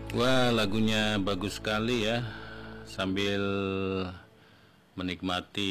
Wah, lagunya bagus sekali ya. Sambil menikmati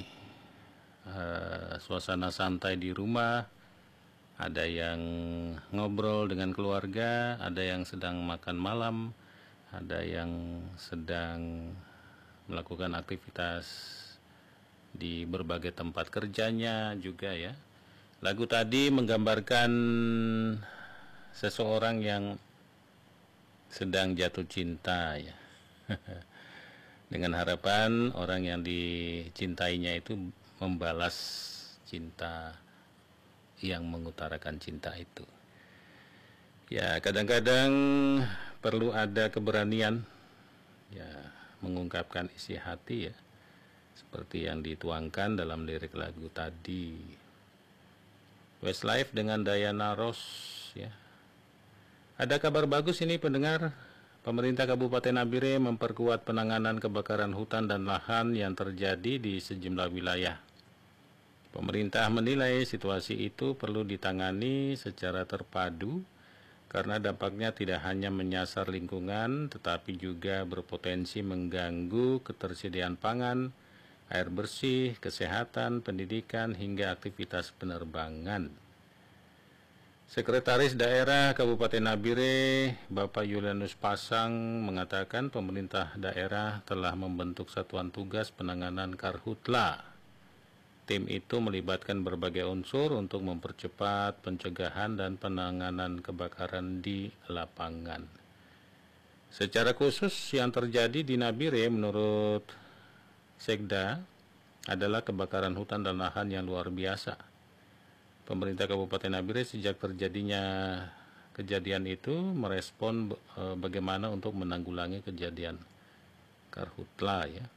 suasana santai di rumah, ada yang ngobrol dengan keluarga, ada yang sedang makan malam, ada yang sedang melakukan aktivitas di berbagai tempat kerjanya juga ya. Lagu tadi menggambarkan seseorang yang sedang jatuh cinta ya. Dengan harapan orang yang dicintainya itu membalas cinta yang mengutarakan cinta itu. Ya, kadang-kadang perlu ada keberanian ya mengungkapkan isi hati ya. Seperti yang dituangkan dalam lirik lagu tadi. Westlife dengan Diana Ross ya. Ada kabar bagus ini pendengar. Pemerintah Kabupaten Nabire memperkuat penanganan kebakaran hutan dan lahan yang terjadi di sejumlah wilayah. Pemerintah menilai situasi itu perlu ditangani secara terpadu karena dampaknya tidak hanya menyasar lingkungan tetapi juga berpotensi mengganggu ketersediaan pangan, air bersih, kesehatan, pendidikan hingga aktivitas penerbangan. Sekretaris Daerah Kabupaten Nabire, Bapak Yulianus Pasang, mengatakan pemerintah daerah telah membentuk satuan tugas penanganan karhutla. Tim itu melibatkan berbagai unsur untuk mempercepat pencegahan dan penanganan kebakaran di lapangan. Secara khusus yang terjadi di Nabire menurut Sekda adalah kebakaran hutan dan lahan yang luar biasa. Pemerintah Kabupaten Nabire sejak terjadinya kejadian itu merespon bagaimana untuk menanggulangi kejadian karhutla ya.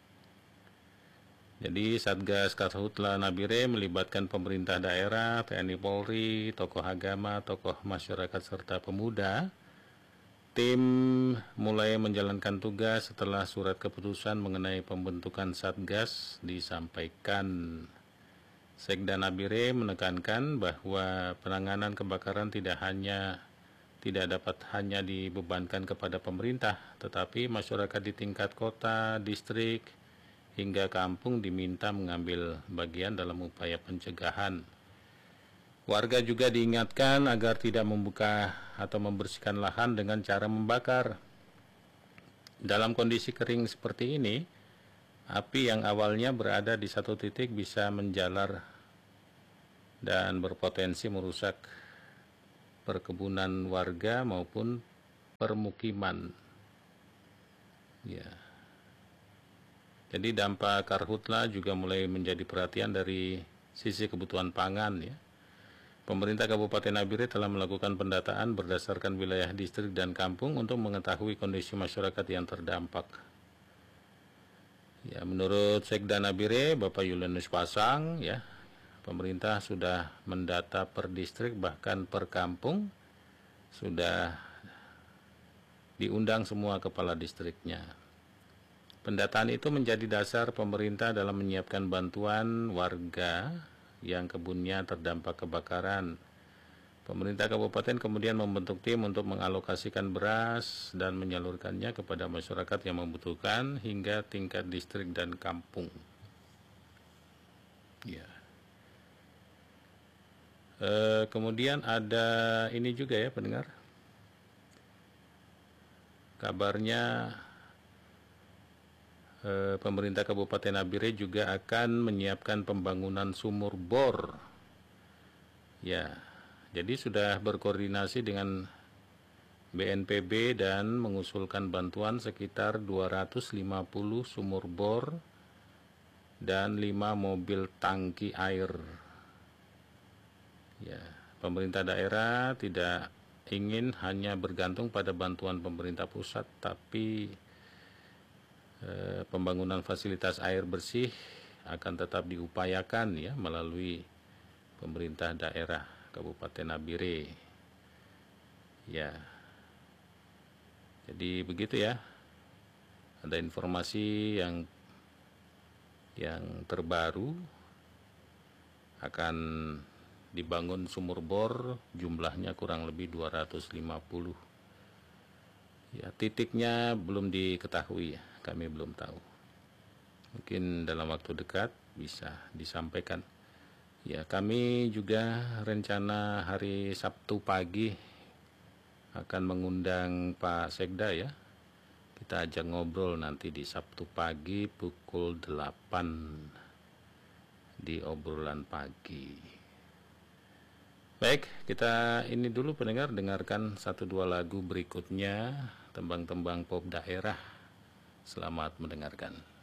Jadi Satgas Karhutla Nabire melibatkan pemerintah daerah, TNI Polri, tokoh agama, tokoh masyarakat serta pemuda. Tim mulai menjalankan tugas setelah surat keputusan mengenai pembentukan Satgas disampaikan. Sekda Nabire menekankan bahwa penanganan kebakaran tidak dapat hanya dibebankan kepada pemerintah, tetapi masyarakat di tingkat kota, distrik, hingga kampung diminta mengambil bagian dalam upaya pencegahan. Warga juga diingatkan agar tidak membuka atau membersihkan lahan dengan cara membakar. Dalam kondisi kering seperti ini, api yang awalnya berada di satu titik bisa menjalar dan berpotensi merusak perkebunan warga maupun permukiman. Ya. Jadi dampak karhutla juga mulai menjadi perhatian dari sisi kebutuhan pangan ya. Pemerintah Kabupaten Nabire telah melakukan pendataan berdasarkan wilayah distrik dan kampung untuk mengetahui kondisi masyarakat yang terdampak. Ya, menurut Sekda Nabire, Bapak Yulianus Pasang, ya, pemerintah sudah mendata per distrik bahkan per kampung, sudah diundang semua kepala distriknya. Pendataan itu menjadi dasar pemerintah dalam menyiapkan bantuan warga yang kebunnya terdampak kebakaran. Pemerintah kabupaten kemudian membentuk tim untuk mengalokasikan beras dan menyalurkannya kepada masyarakat yang membutuhkan hingga tingkat distrik dan kampung. Ya. Kemudian ada ini juga ya pendengar. Kabarnya pemerintah Kabupaten Nabire juga akan menyiapkan pembangunan sumur bor. Ya. Jadi sudah berkoordinasi dengan BNPB dan mengusulkan bantuan sekitar 250 sumur bor dan 5 mobil tangki air. Ya, pemerintah daerah tidak ingin hanya bergantung pada bantuan pemerintah pusat, tapi pembangunan fasilitas air bersih akan tetap diupayakan ya melalui pemerintah daerah Kabupaten Nabire. Ya. Jadi begitu ya. Ada informasi yang terbaru akan dibangun sumur bor, jumlahnya kurang lebih 250. titiknya belum diketahui ya, kami belum tahu. Mungkin dalam waktu dekat bisa disampaikan. Ya, kami juga rencana hari Sabtu pagi akan mengundang Pak Sekda ya. Kita ajak ngobrol nanti di Sabtu pagi pukul 8 di obrolan pagi. Baik, kita ini dulu pendengar, dengarkan 1-2 lagu berikutnya, tembang-tembang pop daerah. Selamat mendengarkan.